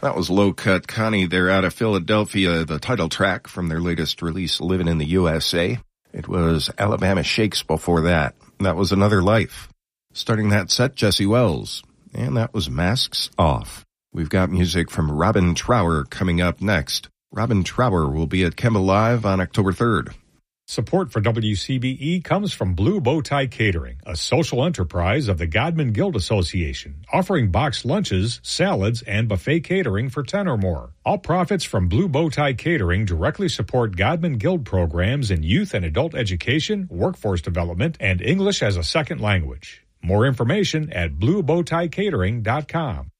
That was Low Cut Connie. They're out of Philadelphia, the title track from their latest release, Living in the USA. It was Alabama Shakes before that. That was Another Life. Starting that set, Jesse Wells. And that was Masks Off. We've got music from Robin Trower coming up next. Robin Trower will be at Kemba Live on October 3rd. Support for WCBE comes from Blue Bow Tie Catering, a social enterprise of the Godman Guild Association, offering boxed lunches, salads, and buffet catering for 10 or more. All profits from Blue Bow Tie Catering directly support Godman Guild programs in youth and adult education, workforce development, and English as a second language. More information at bluebowtiecatering.com.